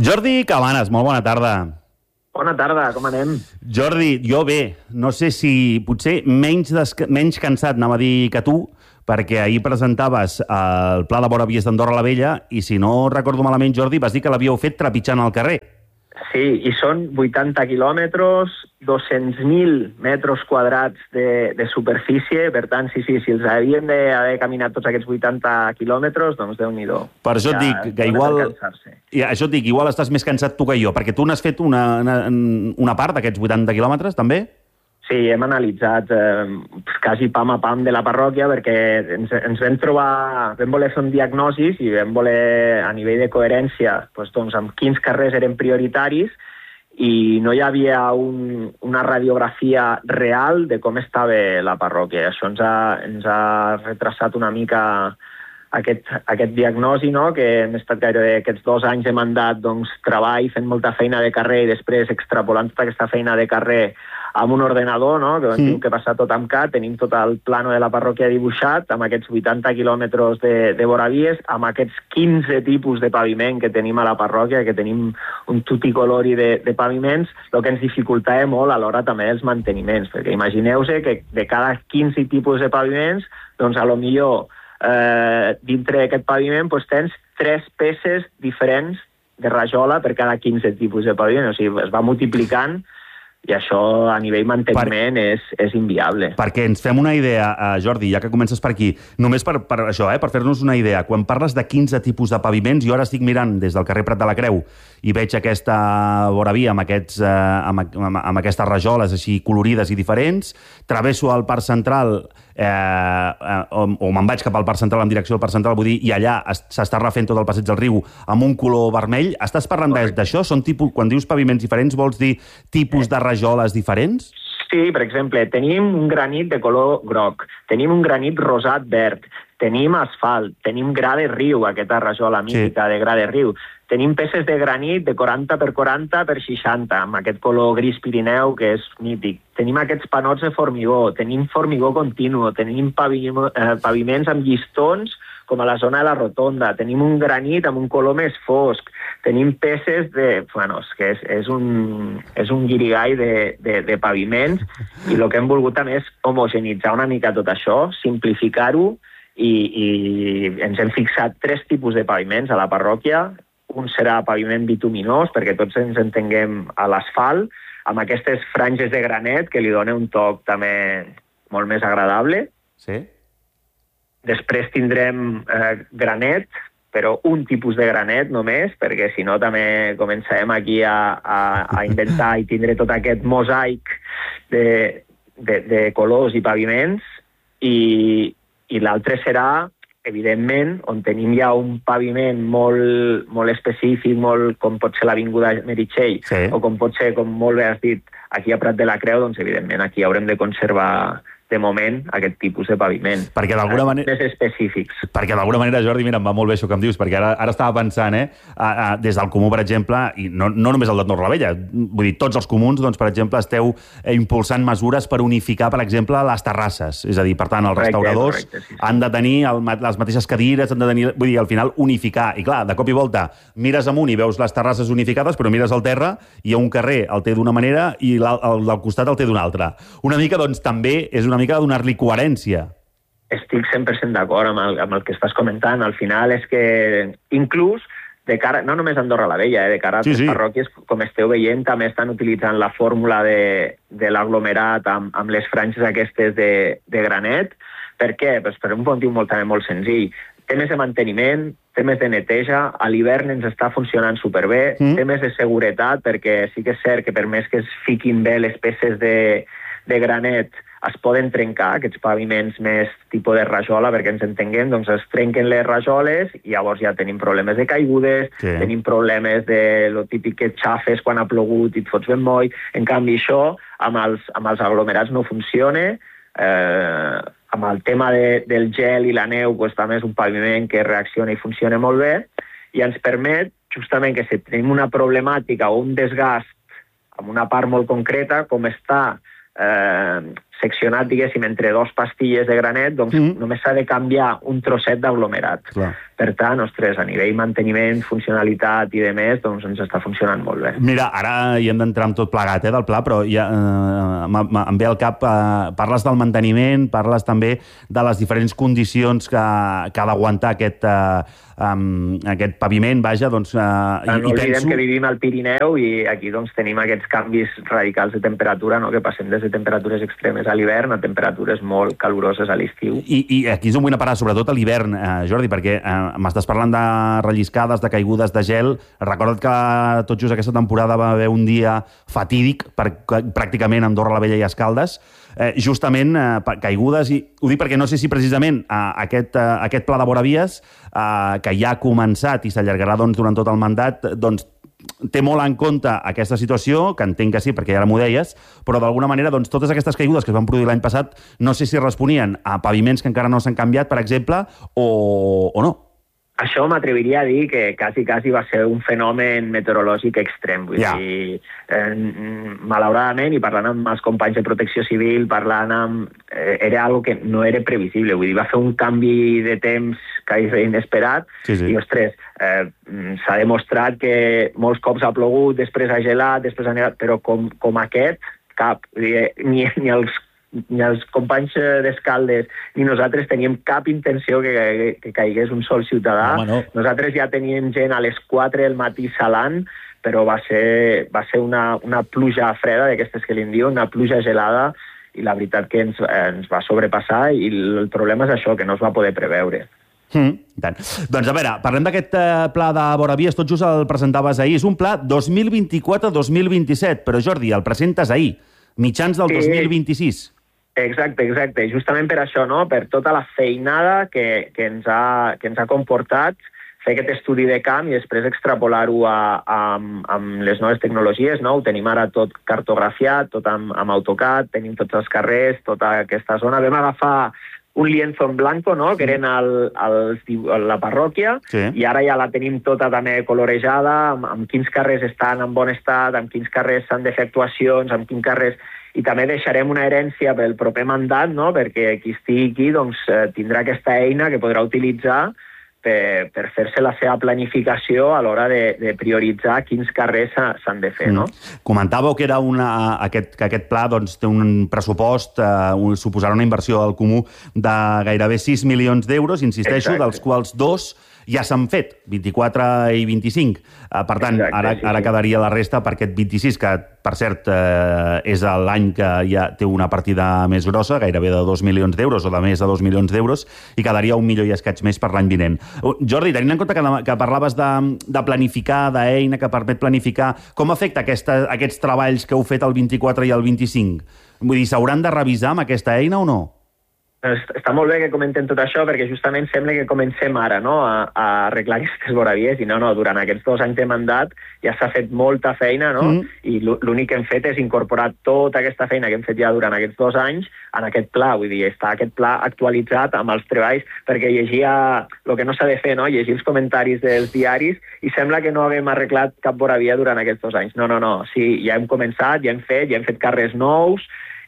Jordi Cabanes, molt bona tarda. Bona tarda, com anem? Jordi, jo bé, no sé si potser menys cansat, anava a dir que tu, perquè ahir presentaves el pla de Vora Vies d'Andorra la Vella i si no recordo malament, Jordi, vas dir que l'havíeu fet trepitjant al carrer. Sí, i són 80 quilòmetres, 200.000 metres quadrats de superfície, per tant, sí, si els havíem d'haver caminat tots aquests 80 quilòmetres, doncs Déu-n'hi-do. Per això et dic que igual... Això et dic, igual estàs més cansat tu que jo, perquè tu n'has fet una part d'aquests 80 quilòmetres, també? Sí, hem analitzat quasi pam a pam de la parròquia perquè ens vam trobar, vam voler fer un diagnosi i vam voler, a nivell de coherència, doncs amb quins carrers eren prioritaris i no hi havia una radiografia real de com estava la parròquia. Això ens ha retrasat una mica aquest diagnosi, no? Que hem estat gairebé aquests 2 anys de mandat treball, fent molta feina de carrer i després extrapolant tota aquesta feina de carrer amb un ordenador, no? Que hem tingut que passar tot amb CAD, tenim tot el plano de la parròquia dibuixat, amb aquests 80 quilòmetres de voravies, amb aquests 15 tipus de paviment que tenim a la parròquia, que tenim un tutti colori de paviments, el que ens dificultava molt a l'hora també dels manteniments, perquè imagineu-vos que de cada 15 tipus de paviments, doncs a lo millor dintre d'aquest paviment tens 3 peces diferents de rajola per cada 15 tipus de paviment, o sigui, es va multiplicant i això a nivell manteniment és inviable. Perquè ens fem una idea, Jordi, ja que comences per aquí, només per això, per fer-nos una idea, quan parles de 15 tipus de paviments, jo ara estic mirant des del carrer Prat de la Creu i veig aquesta voravia amb aquestes rajoles així colorides i diferents, travesso el Parc Central o me'n vaig cap al Parc Central en direcció al Parc Central, vull dir, i allà s'està refent tot el passeig del riu amb un color vermell. Estàs parlant d'això? Quan dius paviments diferents vols dir tipus de rajoles diferents? Sí, per exemple, tenim un granit de color groc, tenim un granit rosat verd, tenim asfalt, tenim gra de riu, aquesta rajola mítica de gra de riu, tenim peces de granit de 40 per 40 per 60, amb aquest color gris Pirineu que és mític. Tenim aquests panots de formigó, tenim formigó continu, tenim paviments amb llistons com a la zona de la rotonda, tenim un granit amb un color més fosc, tenim peces de... Bueno, és un guirigall de paviments i el que hem volgut també és homogenitzar una mica tot això, simplificar-ho i ens hem fixat 3 tipus de paviments a la parròquia. Un serà paviment bituminós, perquè tots ens entenguem a l'asfalt, amb aquestes franges de granet que li dona un toc també molt més agradable. Sí. Després tindrem granet, però un tipus de granet només, perquè si no també començarem aquí a inventar i tindré tot aquest mosaic de colors i paviments, i l'altre serà, evidentment, on tenim ja un paviment molt específic, com pot ser l'Avinguda Meritxell, o com pot ser, com molt bé has dit, aquí a Prat de la Creu, doncs evidentment aquí haurem de conservar de moment aquest tipus de paviment. Perquè d'alguna manera... Més específics. Perquè d'alguna manera, Jordi, mira, em va molt bé això que em dius, perquè ara estava pensant, des del Comú, per exemple, i no només el d'Andorra la Vella, vull dir, tots els comuns, doncs, per exemple, esteu impulsant mesures per unificar, per exemple, les terrasses. És a dir, per tant, els restauradors han de tenir les mateixes cadires, han de tenir, vull dir, al final, unificar. I clar, de cop i volta, mires amunt i veus les terrasses unificades, però mires al terra i un carrer el té d'una manera i el del costat el té d'una altra. Una mica, doncs, també és una mica de donar-li coherència. Estic 100% d'acord amb el que estàs comentant. Al final és que, inclús, de cara, no només a Andorra la Vella, de cara a les parròquies, com esteu veient, també estan utilitzant la fórmula de l'aglomerat amb les franges aquestes de granet. Per què? Pues per un motiu molt senzill. Temes de manteniment, temes de neteja, a l'hivern ens està funcionant superbé, temes de seguretat, perquè sí que és cert que per més que es fiquin bé les peces de granet, es poden trencar aquests paviments més tipus de rajola, perquè ens entenguem, doncs es trenquen les rajoles i llavors ja tenim problemes de caigudes, tenim problemes de lo típic que xafes quan ha plogut i et fots ben moll. En canvi, això amb els aglomerats no funciona. Amb el tema del gel i la neu, també és un paviment que reacciona i funciona molt bé i ens permet, justament, que si tenim una problemàtica o un desgast en una part molt concreta, com està seccionat, diguéssim, entre dos pastilles de granet, doncs només s'ha de canviar un trosset d'aglomerat. Per tant, ostres, a nivell manteniment, funcionalitat i de més, doncs ens està funcionant molt bé. Mira, ara hi hem d'entrar amb tot plegat del pla, però ja, em ve al cap, parles del manteniment, parles també de les diferents condicions que ha d'aguantar aquest paviment, vaja, doncs... No oblidem que vivim al Pirineu i aquí doncs tenim aquests canvis radicals de temperatura, no? Que passem des de temperatures extremes a l'hivern a temperatures molt caloroses a l'estiu. I aquí és on vull anar a parar, sobretot a l'hivern, Jordi, perquè m'estàs parlant de relliscades, de caigudes de gel. Recorda't que tot just aquesta temporada va haver un dia fatídic pràcticament a Andorra la Vella i Escaldes, justament caigudes, i ho dic perquè no sé si precisament aquest pla de voravies, que ja ha començat i s'allargarà durant tot el mandat, doncs té molt en compte aquesta situació, que entenc que sí, perquè ara m'ho deies, però d'alguna manera doncs, totes aquestes caigudes que es van produir l'any passat no sé si responien a paviments que encara no s'han canviat, per exemple, o no. Això m'atreviria a dir que quasi va ser un fenomen meteorològic extrem. Vull dir, malauradament, i parlant amb els companys de Protecció Civil, era algo que no era previsible. Vull dir, va fer un canvi de temps quasi inesperat, i, ostres, s'ha demostrat que molts cops ha plogut, després ha gelat, després ha nevat, però com aquest, cap. Vull dir, ni els companys d'Escaldes ni nosaltres teníem cap intenció que caigués un sol ciutadà. Nosaltres ja teníem gent a les 4 del matí salant, però va ser una pluja freda, d'aquestes que li en diuen, una pluja gelada, i la veritat que ens va sobrepassar, i el problema és això, que no es va poder preveure. Doncs a veure, parlem d'aquest pla de voravies, tot just el presentaves ahir. És un pla 2024-2027, però Jordi, el presentes ahir, mitjans del 2026. Exacte. Justament per això, no? Per tota la feinada que ens ha comportat fer aquest estudi de camp i després extrapolar-ho amb les noves tecnologies, no? Ho tenim ara tot cartografiat, tot amb AutoCAD, tenim tots els carrers, tota aquesta zona. Vam agafar un lienzo en blanco, no? Que eren la parròquia, i ara ja la tenim tota també colorejada, amb quins carrers estan en bon estat, amb quins carrers s'han de fer actuacions, amb quins carrers... I també deixarem una herència pel proper mandat, no? Perquè qui estigui aquí doncs, tindrà aquesta eina que podrà utilitzar per fer-se la seva planificació a l'hora de prioritzar quins carrers s'han de fer. No? Comentàveu que aquest pla doncs, té un pressupost, suposarà una inversió al comú de gairebé 6 milions d'euros, insisteixo, dels quals 2 ja s'han fet, 24 i 25. Per tant, ara quedaria la resta per aquest 26, que, per cert, és l'any que ja té una partida més grossa, gairebé de 2 milions d'euros, o de més de 2 milions d'euros, i quedaria 1 milió i escaig més per l'any vinent. Jordi, tenint en compte que parlaves de planificar, d'eina que permet planificar, com afecta aquests treballs que heu fet el 24 i el 25? Vull dir, s'hauran de revisar amb aquesta eina o no? Està molt bé que comentem tot això, perquè justament sembla que comencem ara, no?, a arreglar aquestes voravies, i no, durant aquests 2 anys de mandat ja s'ha fet molta feina, no?, i l'únic que hem fet és incorporar tota aquesta feina que hem fet ja durant aquests 2 anys en aquest pla. Vull dir, està aquest pla actualitzat amb els treballs, perquè llegia el que no s'ha de fer, no?, llegir els comentaris dels diaris, i sembla que no haguem arreglat cap voravia durant aquests 2 anys. No, sí, ja hem començat, ja hem fet carrers nous,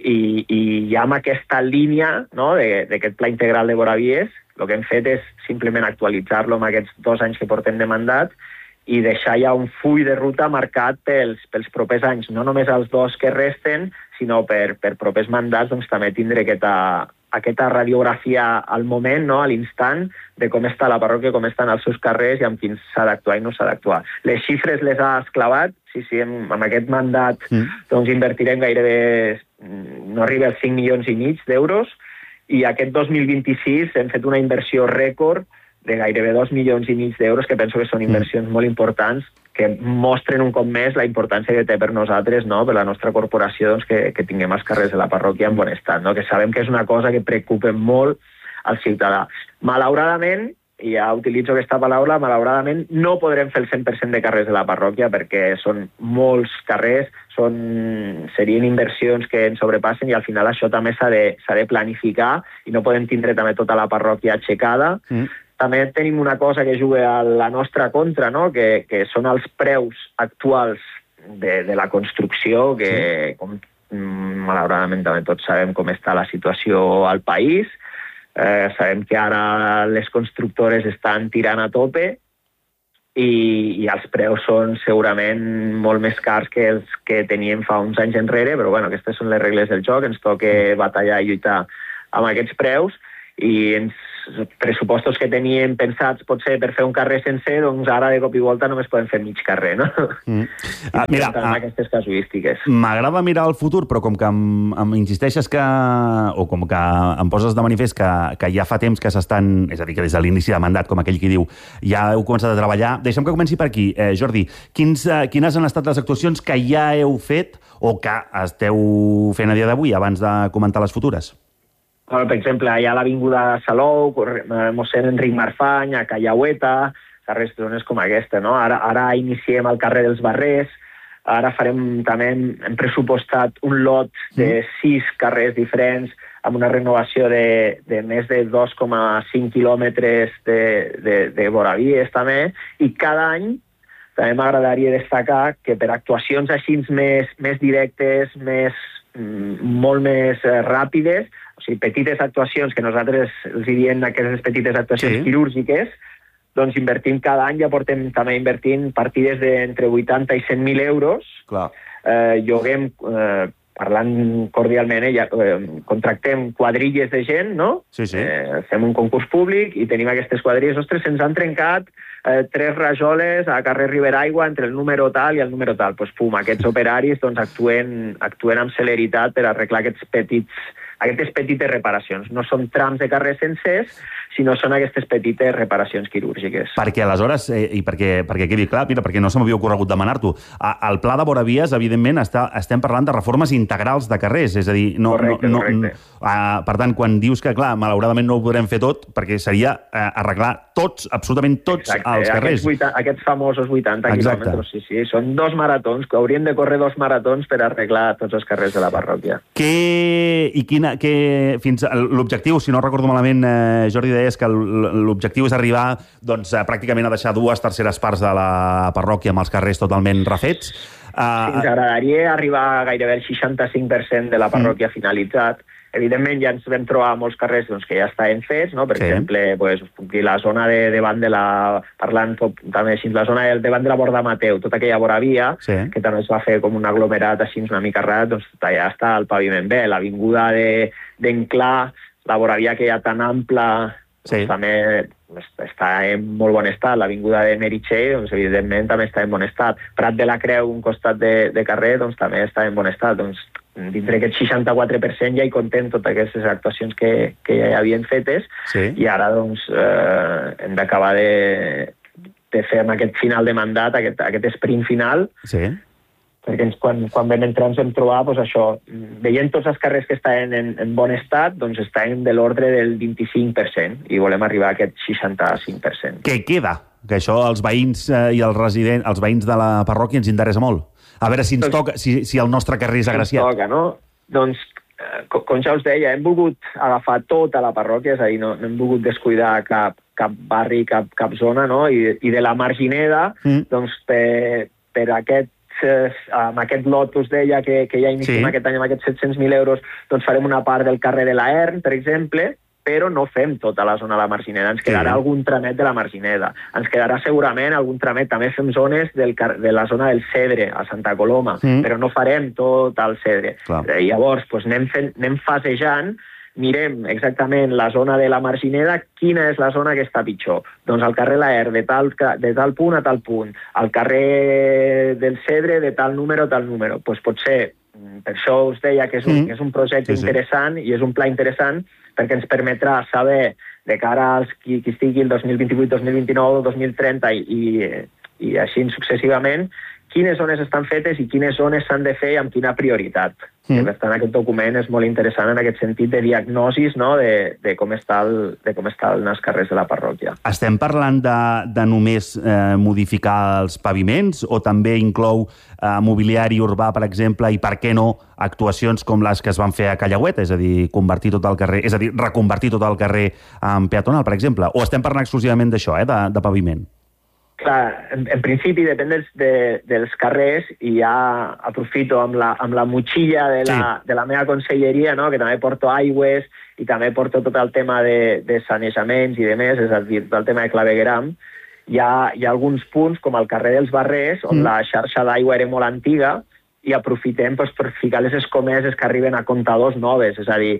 i ja amb aquesta línia, no, d'aquest pla integral de voravies, el que hem fet és simplement actualitzar-lo amb aquests 2 anys que portem de mandat i deixar ja un full de ruta marcat pels propers anys, no només els 2 que resten, sinó per propers mandats, doncs també tindre aquesta radiografia al moment, no, a l'instant, de com està la parròquia, com estan els seus carrers i amb quins s'ha d'actuar i no s'ha d'actuar. Les xifres les ha esclavat, sí, amb aquest mandat doncs invertirem gairebé, no arriba als 5 milions i mig d'euros, i aquest 2026 hem fet una inversió rècord de gairebé 2 milions i mig d'euros, que penso que són inversions molt importants, que mostren un cop més la importància que té per nosaltres, no?, per la nostra corporació, doncs, que tinguem els carrers de la parròquia en bon estat, no?, que sabem que és una cosa que preocupa molt al ciutadà. Malauradament, i ja utilitzo aquesta paraula, malauradament no podrem fer el 100% de carrers de la parròquia perquè són molts carrers, serien inversions que ens sobrepassen, i al final això també s'ha de planificar i no podem tindre també tota la parròquia aixecada. També tenim una cosa que juga a la nostra contra, no?, que són els preus actuals de la construcció, que com malauradament també tots sabem com està la situació al país. Sabem que ara les constructores estan tirant a tope i els preus són segurament molt més cars que els que teníem fa uns anys enrere, però bueno, aquestes són les regles del joc, ens toca batallar i lluitar amb aquests preus, i els pressupostos que teníem pensats potser per fer un carrer sencer, doncs ara de cop i volta només podem fer mig carrer, no? Mira, aquestes casuístiques. M'agrada mirar el futur, però com que em insisteixes o com que em poses de manifest que ja fa temps que s'estan, és a dir, que des de l'inici de mandat, com aquell qui diu, ja heu començat a treballar. Deixa'm que comenci per aquí. Jordi, quines han estat les actuacions que ja heu fet o que esteu fent a dia d'avui, abans de comentar les futures? Per exemple, hi ha l'Avinguda Salou, mossèn Enric Marfany, a Callaueta, carrers zones com aquesta, no? Ara iniciem el carrer dels Barrers, ara també hem pressupostat un lot de 6 carrers diferents amb una renovació de més de 2,5 quilòmetres de voravies també, i cada any també m'agradaria destacar que per actuacions així més directes, molt més ràpides, o sigui, petites actuacions, que nosaltres els diem aquestes petites actuacions quirúrgiques, doncs invertim cada any, ja portem també invertint partides d'entre 80 i 100.000 euros. Clar. Lloguem, parlant cordialment, contractem quadrilles de gent, no? Sí. Fem un concurs públic i tenim aquestes quadrilles. Ostres, se'ns han trencat 3 rajoles a carrer Riberaigua entre el número tal i el número tal. Doncs pum, aquests operaris actuen amb celeritat per arreglar aquestes petites reparacions. No són trams de carrers sencers, sinó són aquestes petites reparacions quirúrgiques. Perquè aleshores, i perquè quedi clar, mira, perquè no se m'havia ocorregut demanar-t'ho, el pla de voravies, evidentment, estem parlant de reformes integrals de carrers, és a dir, correcte. Per tant, quan dius que, clar, malauradament no ho podrem fer tot, perquè seria arreglar absolutament tots els carrers. Aquests famosos 80 quilòmetres, sí. Són 2 maratons, que hauríem de córrer 2 maratons per arreglar tots els carrers de la parròquia. L'objectiu, si no recordo malament, Jordi, deies que l'objectiu és arribar pràcticament a deixar 2/3 parts de la parròquia amb els carrers totalment refets. Ens agradaria arribar gairebé al 65% de la parròquia finalitzat. Evidentment, ja ens vam trobar molts carrers que ja estaven fets, no? Per exemple, la zona davant de la... Parlant també així, la zona davant de la Borda Mateu, tota aquella voravia, que també es va fer com un aglomerat així una mica rat, doncs allà està el paviment bé. L'avinguda d'Enclà, la voravia que hi ha tan ampla, també està en molt bon estat. L'avinguda de Meritxell, doncs, evidentment, també està en bon estat. Prat de la Creu, un costat de carrer, doncs, també està en bon estat. Doncs, dintre aquest 64% ja hi contem totes aquestes actuacions que ja hi havien fetes, i ara doncs, hem d'acabar de fer amb aquest final de mandat, aquest sprint final, perquè quan vam entrar ens vam trobar això, veient tots els carrers que estaven en bon estat, doncs estaven de l'ordre del 25%, i volem arribar a aquest 65%. Què queda? Que això els veïns i els veïns de la parròquia ens interessa molt. A veure si ens toca, si el nostre carrer és agraciat. Ens toca, no? Doncs, com ja us deia, hem volgut agafar tota la parròquia, és a dir, no hem volgut descuidar cap barri, cap zona, no? I de la Margineda, doncs, per amb aquest lot us deia que ja iniciem aquest any amb aquests 700.000 euros, doncs farem una part del carrer de la Ern, per exemple, però no fem tota la zona de la Margineda. Ens quedarà algun tramet de la Margineda. Ens quedarà segurament algun tramet. També fem zones de la zona del Cedre, a Santa Coloma, però no farem tot el Cedre. Llavors, anem fasejant, mirem exactament la zona de la Margineda, quina és la zona que està pitjor. Doncs el carrer Laer, de tal punt a tal punt. El carrer del Cedre, de tal número a tal número. Doncs potser, per això us deia que és un projecte interessant i és un pla interessant, perquè ens permetrà saber, de cara als qui estigui el 2028, 2029, 2030 i així successivament, quines zones estan fetes i quines zones s'han de fer i amb quina prioritat. Per tant, aquest document és molt interessant en aquest sentit de diagnosis, no?, de com estan els carrers de la parròquia. Estem parlant de només modificar els paviments o també inclou mobiliari urbà, per exemple, i per què no actuacions com les que es van fer a Callaueta, és a dir, reconvertir tot el carrer en peatonal, per exemple? O estem parlant exclusivament d'això, de paviment? Clar, en principi depèn dels carrers i ja aprofito amb la motxilla de la meva conselleria, no? Que també porto aigües i també porto tot el tema de sanejaments i de més, és a dir, tot el tema de clavegueram. Hi ha alguns punts, com el carrer dels Barrers, on la xarxa d'aigua era molt antiga, i aprofitem per ficar les escomeses que arriben a comptadors noves, és a dir,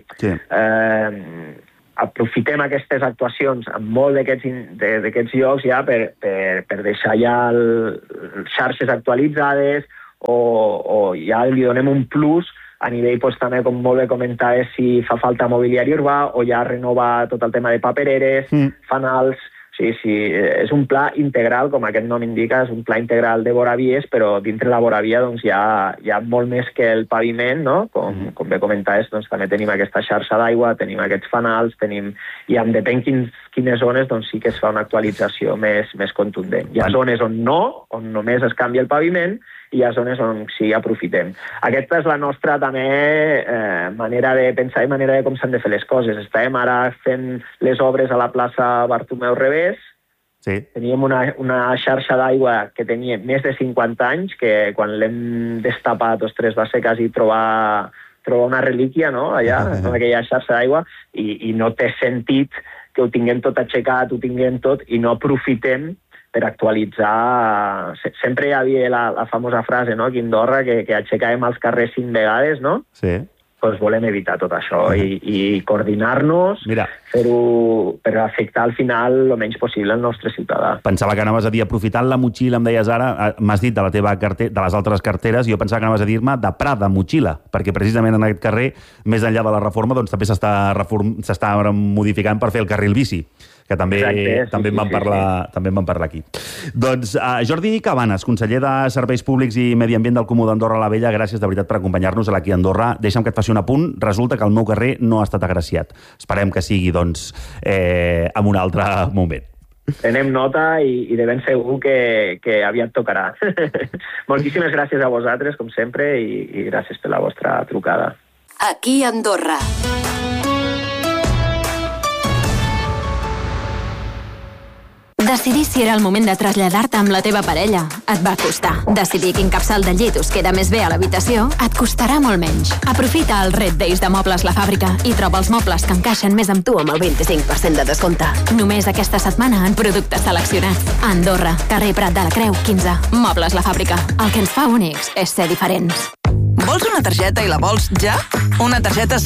aprofitem aquestes actuacions en molt d'aquests llocs ja per deixar ja xarxes actualitzades o ja li donem un plus a nivell també, com molt bé comentaves, si fa falta mobiliari urbà o ja renovar tot el tema de papereres, fanals. Sí, és un pla integral, com aquest nom indica, és un pla integral de voravies, però dintre la voravia doncs, hi ha molt més que el paviment, no? Com bé comentaves, doncs, també tenim aquesta xarxa d'aigua, tenim aquests fanals, i depèn quines zones doncs, sí que es fa una actualització més contundent. Hi ha zones on només es canvia el paviment, i hi ha zones on sí aprofitem. Aquesta és la nostra també manera de pensar i manera de com s'han de fer les coses. Estàvem ara fent les obres a la plaça Bartomeu Revés. Sí. Teníem una xarxa d'aigua que tenia més de 50 anys, que quan l'hem destapat, ostres, va ser quasi trobar una relíquia, no?, allà, en aquella xarxa d'aigua, i no té sentit que ho tinguem tot aixecat, ho tinguem tot, i no aprofitem per actualitzar. Sempre hi havia la famosa frase, no?, aquí a Andorra, que aixecàvem els carrers 5 vegades, no? Sí. Doncs volem evitar tot això i coordinar-nos, fer-ho per afectar al final el menys possible el nostre ciutadà. Pensava que anaves a dir, aprofitant la motxilla, em deies ara, m'has dit de la teva de les altres carteres, jo pensava que anaves a dir-me de Prada motxilla, perquè precisament en aquest carrer, més enllà de la reforma, doncs també s'està modificant per fer el carril bici, que també en van parlar aquí. Doncs Jordi Cabanes, conseller de Serveis Públics i Medi Ambient del Comú d'Andorra la Vella, gràcies de veritat per acompanyar-nos aquí a Andorra. Deixa'm que et faci un apunt. Resulta que el meu carrer no ha estat agraciat. Esperem que sigui, doncs, en un altre moment. Tenem nota i de ben segur que aviat tocarà. Moltíssimes gràcies a vosaltres, com sempre, i gràcies per la vostra trucada. Aquí a Andorra. Decidir si era el moment de traslladar-te amb la teva parella et va costar. Decidir quin capçal de llit us queda més bé a l'habitació et costarà molt menys. Aprofita el Red Days de Mobles La Fàbrica i troba els mobles que encaixen més amb tu amb el 25% de descompte. Només aquesta setmana en productes seleccionats. A Andorra, carrer Prat de la Creu, 15. Mobles La Fàbrica. El que ens fa únics és ser diferents. Vols una targeta i la vols ja? Una targeta